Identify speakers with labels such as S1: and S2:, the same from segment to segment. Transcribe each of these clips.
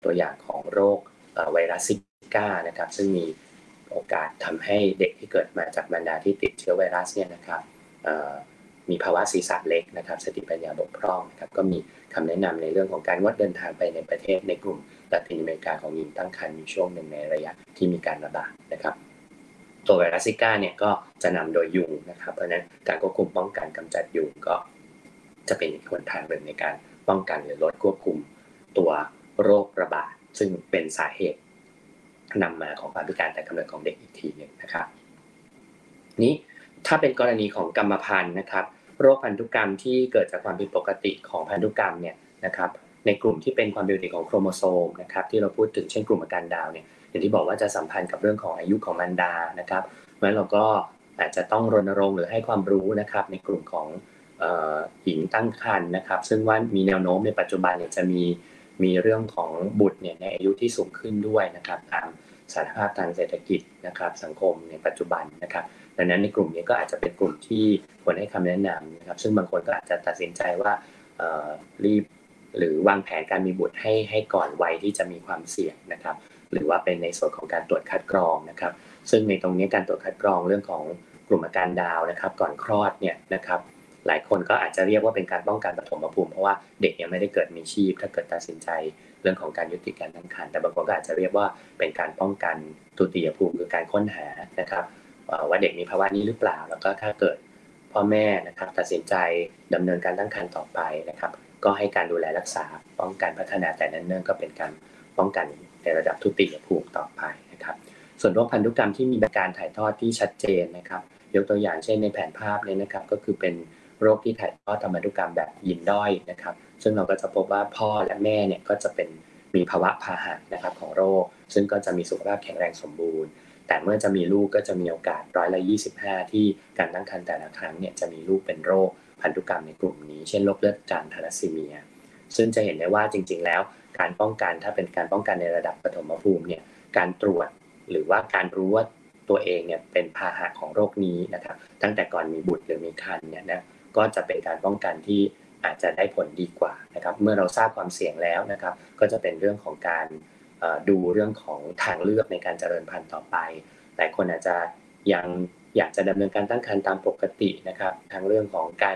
S1: ตัวอย่างของโรคไวรัสซิก้านะครับซึ่งมีโอกาสทำให้เด็กที่เกิดมาจากมารดาที่ติดเชื้อไวรัสเนี่ยนะครับมีภาวะศีรษะเล็กนะครับสติปัญญาบกพร่องนะครับก็มีคำแนะนำในเรื่องของการงดเดินทางไปในประเทศในกลุ่มลาตินอเมริกาของหญิงตั้งครรภ์อยู่ช่วงหนึ่งในระยะที่มีการระบาดนะครับตัวไวรัสซิก้าเนี่ยก็จะนำโดยยุงนะครับเพราะฉะนั้นการควบคุมป้องกันกำจัดยุงก็จะเป็นอีกหนทางหนึ่งในการป้องกันหรือลดควบคุมตัวโรคระบาดซึ่งเป็นสาเหตุนำมาของความพิการแต่กำเนิดของเด็กอีกทีหนึ่งนะครับนี้ถ้าเป็นกรณีของกรรมพันธุ์นะครับโรคพันธุกรรมที่เกิดจากความผิดปกติของพันธุกรรมเนี่ยนะครับในกลุ่มที่เป็นความผิดปกติของโครโมโซมนะครับที่เราพูดถึงเช่นกลุ่มอาการดาวน์เนี่ยอย่างที่บอกว่าจะสัมพันธ์กับเรื่องของอายุของมารดานะครับเพราะฉะนั้นเราก็อาจจะต้องรณรงค์หรือให้ความรู้นะครับในกลุ่มของหญิงตั้งครรภ์นะครับซึ่งว่ามีแนวโน้มในปัจจุบันเนี่ยจะมีเรื่องของบุตรเนี่ยในอายุที่สูงขึ้นด้วยนะครับตามสถานภาพทางเศรษฐกิจนะครับสังคมในปัจจุบันนะครับดังนั้นในกลุ่มนี้ก็อาจจะเป็นกลุ่มที่ควรให้คำแนะนำนะครับซึ่งบางคนก็อาจจะตัดสินใจว่ารีบหรือวางแผนการมีบุตรให้ก่อนวัยที่จะมีความเสี่ยงนะครับหรือว่าเป็นในส่วนของการตรวจคัดกรองนะครับซึ่งในตรงนี้การตรวจคัดกรองเรื่องของกลุ่มอาการดาวนะครับก่อนคลอดเนี่ยนะครับหลายคนก็อาจจะเรียกว่าเป็นการป้องกันปฐมภูมิเพราะว่าเด็กยังไม่ได้เกิดมีชีพถ้าเกิดตัดสินใจเรื่องของการยุติการตั้งครรภ์แต่บางคนก็อาจจะเรียกว่าเป็นการป้องกันทุติยภูมิคือการค้นหานะครับว่าเด็กมีภาวะนี้หรือเปล่าแล้วก็ถ้าเกิดพ่อแม่นะครับตัดสินใจดำเนินการตั้งครรภ์ต่อไปนะครับก็ให้การดูแลรักษาป้องกันพัฒนาแต่เนิ่นๆก็เป็นการป้องกันในระดับทุติยภูมิต่อไปนะครับส่วนโรคพันธุกรรมที่มีการถ่ายทอดที่ชัดเจนนะครับยกตัวอย่างเช่นในแผนภาพเนี่ยนะครับก็คือเป็นโรคที่ถ่ายทอดทางพันธุกรรมแบบยีนด้อยนะครับซึ่งเราก็จะพบว่าพ่อและแม่เนี่ยก็จะมีภาวะพาหะนะครับของโรคซึ่งก็จะมีสุขภาพแข็งแรงสมบูรณ์แต่เมื่อจะมีลูกก็จะมีโอกาส25%ที่การตั้งครรภ์แต่ละครั้งเนี่ยจะมีลูกเป็นโรคพันธุกรรมในกลุ่มนี้เช่นโรคเลือดจางทาลัสซีเมียซึ่งจะเห็นได้ว่าจริงๆแล้วการป้องกันถ้าเป็นการป้องกันในระดับปฐมภูมิเนี่ยการตรวจหรือว่าการรู้ว่าตัวเองเนี่ยเป็นพาหะของโรคนี้นะครับตั้งแต่ก่อนมีบุตรหรือมีครรภ์เนี่ยนะก็จะเป็นการป้องกันที่อาจจะได้ผลดีกว่านะครับเมื่อเราทราบความเสี่ยงแล้วนะครับก็จะเป็นเรื่องของการดูเรื่องของทางเลือกในการเจริญพันธุ์ต่อไปแต่คนอาจจะยังอยากจะดำเนินการตั้งครรภ์ตามปกตินะครับทางเรื่องของการ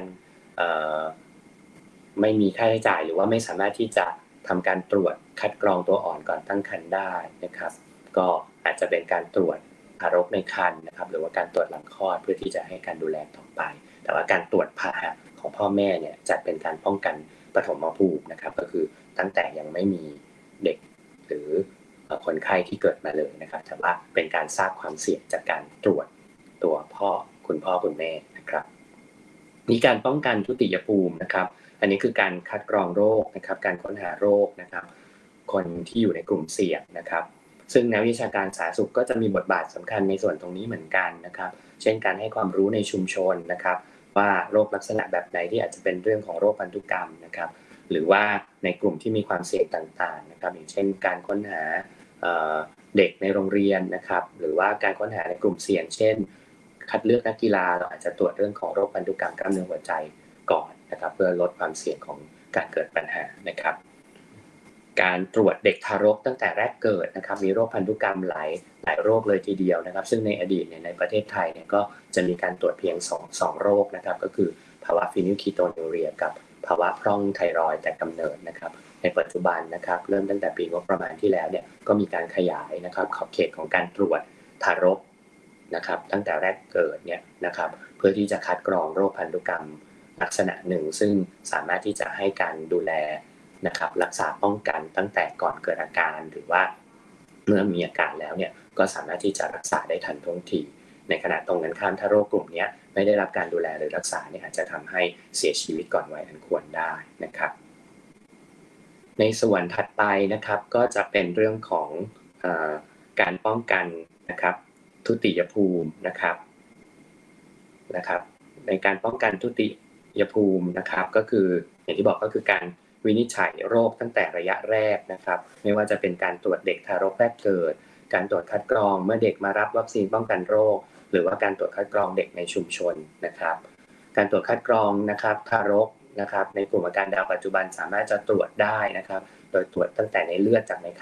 S1: ไม่มีค่าใช้จ่ายหรือว่าไม่สามารถที่จะทำการตรวจคัดกรองตัวอ่อนก่อนตั้งครรภ์ได้นะครับก็อาจจะเป็นการตรวจทารกในครรภ์นะครับหรือว่าการตรวจหลังคลอดเพื่อที่จะให้การดูแลต่อไปแต่ว่าการตรวจพาหะของพ่อแม่เนี่ยจะเป็นการป้องกันปฐมภูมินะครับก็คือตั้งแต่ยังไม่มีเด็กหรือคนไข้ที่เกิดมาเลยนะครับแต่ว่าเป็นการทราบความเสี่ยงจากการตรวจตัวคุณพ่อคุณแม่นะครับมีการป้องกันทุติยภูมินะครับอันนี้คือการคัดกรองโรคนะครับการค้นหาโรคนะครับคนที่อยู่ในกลุ่มเสี่ยงนะครับซึ่งนักวิชาการสาธารณสุขก็จะมีบทบาทสำคัญในส่วนตรงนี้เหมือนกันนะครับเช่นการให้ความรู้ในชุมชนนะครับว่าโรคลักษณะแบบไหนที่อาจจะเป็นเรื่องของโรคพันธุกรรมนะครับหรือว่าในกลุ่มที่มีความเสี่ยงต่างๆนะครับอย่างเช่นการค้นหาเด็กในโรงเรียนนะครับหรือว่าการค้นหาในกลุ่มเสี่ยงเช่นคัดเลือกนักกีฬาเราอาจจะตรวจเรื่องของโรคพันธุกรรมกล้ามเนื้อหัวใจก่อนนะครับเพื่อลดความเสี่ยงของการเกิดปัญหานะครับการตรวจเด็กทารกตั้งแต่แรกเกิดนะครับมีโรคพันธุกรรมหลายโรคเลยทีเดียวนะครับซึ่งในอดีตในประเทศไทยเนี่ยก็จะมีการตรวจเพียง2โรคนะครับก็คือภาวะฟีนิลคีโตนูเรียกับภาวะพร่องไทรอยด์แต่กำเนิดนะครับในปัจจุบันนะครับเริ่มตั้งแต่ปีงบประมาณที่แล้วเนี่ยก็มีการขยายนะครับขอบเขตของการตรวจทารกนะครับตั้งแต่แรกเกิดเนี่ยนะครับเพื่อที่จะคัดกรองโรคพันธุกรรมลักษณะหนึ่งซึ่งสามารถที่จะให้การดูแลนะครับรักษาป้องกันตั้งแต่ก่อนเกิดอาการหรือว่าเมื่อมีอาการแล้วเนี่ยก็สามารถที่จะรักษาได้ทันท่วงทีในขณะตรงกันข้ามถ้าโรคกลุ่มนี้ไม่ได้รับการดูแลหรือรักษาเนี่ยอาจจะทำให้เสียชีวิตก่อนวัยอันควรได้นะครับในส่วนถัดไปนะครับก็จะเป็นเรื่องของการป้องกันนะครับทุติยภูมินะครับในการป้องกันทุติยภูมินะครับก็คืออย่างที่บอกก็คือการวินิจฉัยโรคตั้งแต่ระยะแรกนะครับไม่ว่าจะเป็นการตรวจเด็กทารกแรกเกิดการตรวจคัดกรองเมื่อเด็กมารับวัคซีนป้องกันโรคหรือว่าการตรวจคัดกรองเด็กในชุมชนนะครับการตรวจคัดกรองนะครับทารกนะครับในกลุ่มอาการดาวปัจจุบันสามารถจะตรวจได้นะครับโดยตรวจตั้งแต่ในเลือดจากในไข